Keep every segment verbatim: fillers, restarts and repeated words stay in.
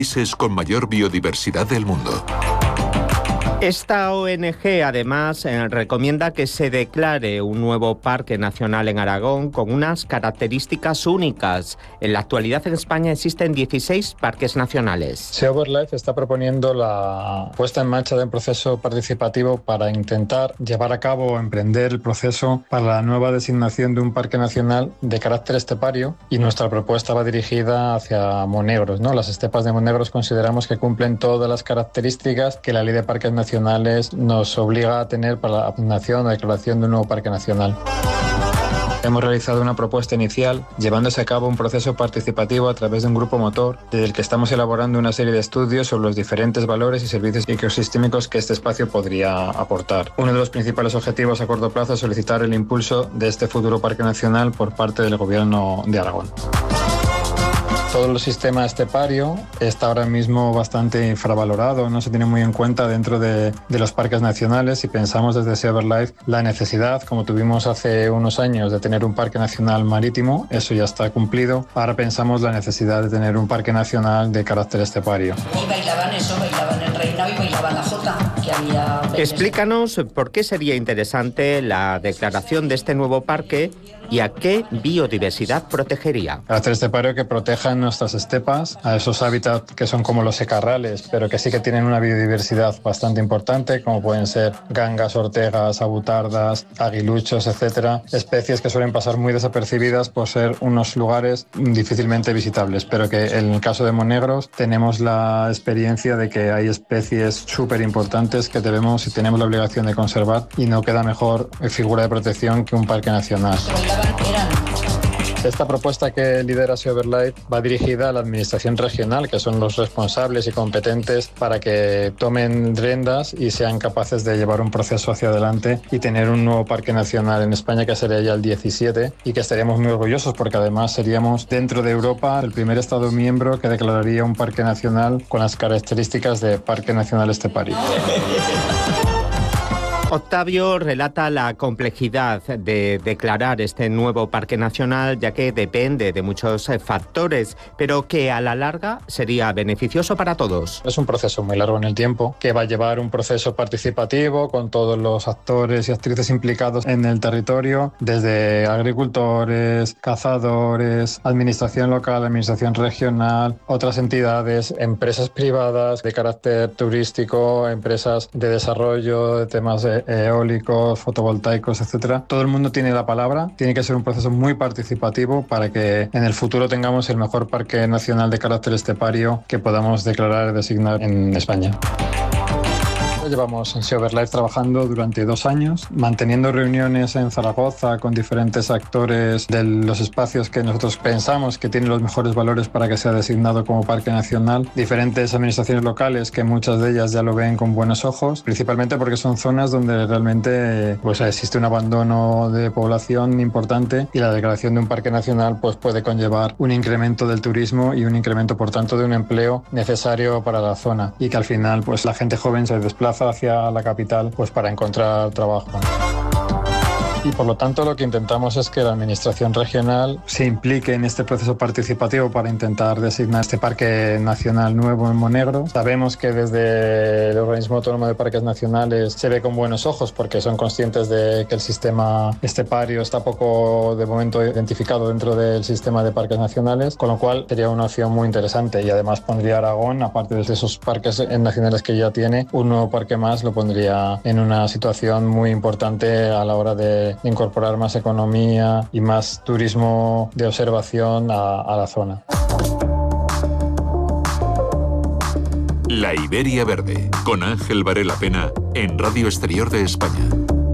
Países con mayor biodiversidad del mundo. Esta O N Ge, además, eh, recomienda que se declare un nuevo parque nacional en Aragón con unas características únicas. En la actualidad en España existen dieciséis parques nacionales. Sea BirdLife está proponiendo la puesta en marcha de un proceso participativo para intentar llevar a cabo o emprender el proceso para la nueva designación de un parque nacional de carácter estepario, y nuestra propuesta va dirigida hacia Monegros, ¿no? Las estepas de Monegros consideramos que cumplen todas las características que la Ley de Parques Nacionales nos obliga a tener para la asignación o declaración de un nuevo parque nacional. Hemos realizado una propuesta inicial, llevándose a cabo un proceso participativo a través de un grupo motor, desde el que estamos elaborando una serie de estudios sobre los diferentes valores y servicios ecosistémicos que este espacio podría aportar. Uno de los principales objetivos a corto plazo es solicitar el impulso de este futuro parque nacional por parte del Gobierno de Aragón. Todo el sistema estepario está ahora mismo bastante infravalorado, no se tiene muy en cuenta dentro de, de los parques nacionales, y pensamos desde Sea BirdLife la necesidad, como tuvimos hace unos años, de tener un parque nacional marítimo. Eso ya está cumplido. Ahora pensamos la necesidad de tener un parque nacional de carácter estepario. Y bailaban eso, bailaban el reinado y bailaban la jota, que había... Explícanos por qué sería interesante la declaración de este nuevo parque y a qué biodiversidad protegería. Carácter estepario que proteja nuestras estepas, a esos hábitats que son como los secarrales, pero que sí que tienen una biodiversidad bastante importante, como pueden ser gangas, ortegas, abutardas, aguiluchos, etcétera. Especies que suelen pasar muy desapercibidas por ser unos lugares difícilmente visitables, pero que en el caso de Monegros tenemos la experiencia de que hay especies súper importantes que debemos y tenemos la obligación de conservar, y no queda mejor figura de protección que un parque nacional. Esta propuesta que lidera Sea BirdLife va dirigida a la administración regional, que son los responsables y competentes para que tomen riendas y sean capaces de llevar un proceso hacia adelante y tener un nuevo parque nacional en España, que sería ya el diecisiete, y que estaríamos muy orgullosos porque además seríamos, dentro de Europa, el primer Estado miembro que declararía un parque nacional con las características de parque nacional estepario. Octavio relata la complejidad de declarar este nuevo parque nacional, ya que depende de muchos factores, pero que a la larga sería beneficioso para todos. Es un proceso muy largo en el tiempo, que va a llevar un proceso participativo con todos los actores y actrices implicados en el territorio, desde agricultores, cazadores, administración local, administración regional, otras entidades, empresas privadas de carácter turístico, empresas de desarrollo de temas de eólicos, fotovoltaicos, etcétera. Todo el mundo tiene la palabra. Tiene que ser un proceso muy participativo para que en el futuro tengamos el mejor parque nacional de carácter estepario que podamos declarar y designar en España. Llevamos en Sea BirdLife trabajando durante dos años, manteniendo reuniones en Zaragoza con diferentes actores de los espacios que nosotros pensamos que tienen los mejores valores para que sea designado como parque nacional. Diferentes administraciones locales que muchas de ellas ya lo ven con buenos ojos, principalmente porque son zonas donde realmente pues, existe un abandono de población importante, y la declaración de un parque nacional pues, puede conllevar un incremento del turismo y un incremento, por tanto, de un empleo necesario para la zona, y que al final pues, la gente joven se desplaza hacia la capital pues para encontrar trabajo. Y por lo tanto lo que intentamos es que la administración regional se implique en este proceso participativo para intentar designar este parque nacional nuevo en Monegros. Sabemos que desde el Organismo Autónomo de Parques Nacionales se ve con buenos ojos porque son conscientes de que el sistema estepario está poco de momento identificado dentro del sistema de parques nacionales, con lo cual sería una opción muy interesante, y además pondría a Aragón, aparte de esos parques nacionales que ya tiene, un nuevo parque más lo pondría en una situación muy importante a la hora de incorporar más economía y más turismo de observación a, a la zona. La Iberia Verde, con Ángel Varela Pena, en Radio Exterior de España.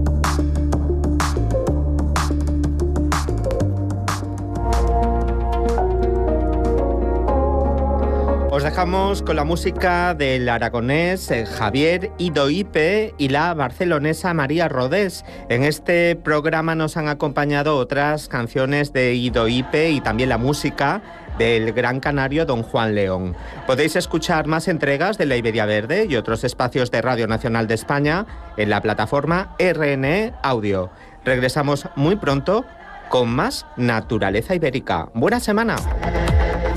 Os dejamos con la música del aragonés Javier Idoipe y la barcelonesa María Rodés. En este programa nos han acompañado otras canciones de Idoipe y también la música del gran canario Don Juan León. Podéis escuchar más entregas de La Iberia Verde y otros espacios de Radio Nacional de España en la plataforma R N E Audio. Regresamos muy pronto con más Naturaleza Ibérica. ¡Buena semana!